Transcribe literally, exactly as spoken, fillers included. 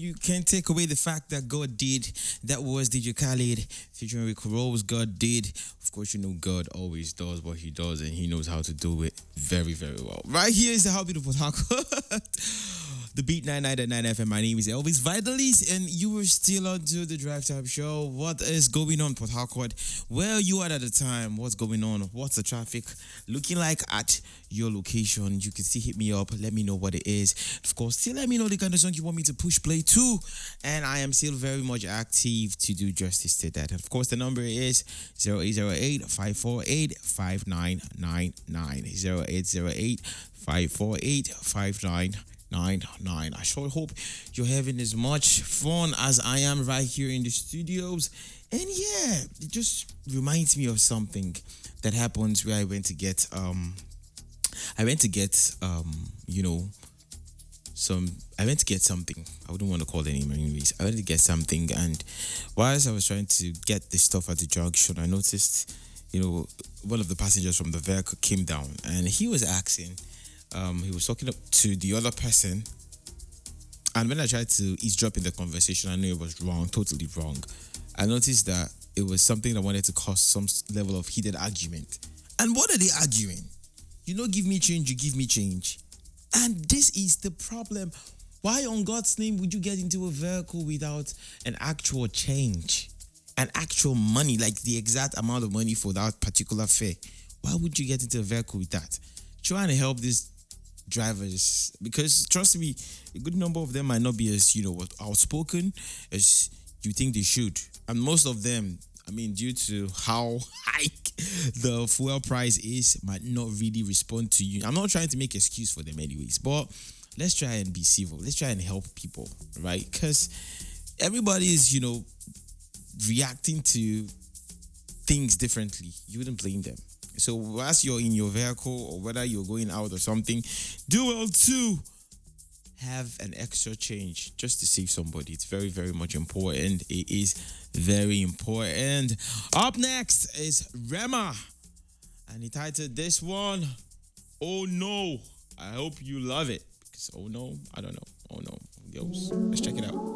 You can't take away the fact that God did. That was D J Khaled featuring Rick Rose. God did. Of course, you know God always does what He does, and He knows how to do it very, very well. Right here is the How Beautiful Talk. The Beat ninety-nine point nine F M. My name is Elvis Vitalis, and you are still on to the Drive Time Show. What is going on, Port Harcourt? Where you at at the time? What's going on? What's the traffic looking like at your location? You can still hit me up. Let me know what it is. Of course, still let me know the kind of song you want me to push play to, and I am still very much active to do justice to that. Of course, the number is zero eight zero eight, five four eight, five nine nine nine. zero eight zero eight, five four eight, five nine nine nine. Nine nine. I sure hope you're having as much fun as I am right here in the studios. And yeah, it just reminds me of something that happens where I went to get um I went to get um, you know, some I went to get something. I wouldn't want to call it anymore anyways. I went to get something, and whilst I was trying to get this stuff at the junction, I noticed, you know, one of the passengers from the vehicle came down and he was asking Um, he was talking up to the other person, and when I tried to eavesdrop in the conversation, I knew it was wrong, totally wrong. I noticed that it was something that wanted to cause some level of heated argument. And what are they arguing? You know, give me change, you give me change. And this is the problem. Why on God's name would you get into a vehicle without an actual change? An actual money, like the exact amount of money for that particular fare? Why would you get into a vehicle with that? Trying to help these drivers, because trust me, a good number of them might not be as, you know, outspoken as you think they should. And most of them, I mean, due to how high the fuel price is, might not really respond to you. I'm not trying to make excuse for them anyways, but let's try and be civil. Let's try and help people, right? Because everybody is, you know, reacting to things differently. You wouldn't blame them. So as you're in your vehicle or whether you're going out or something, do well to have an extra change just to save somebody. It's very, very much important. It is very important. Up next is Rema, and he titled this one, Oh No. I hope you love it. Because oh no, I don't know. Oh no. Yo, let's check it out.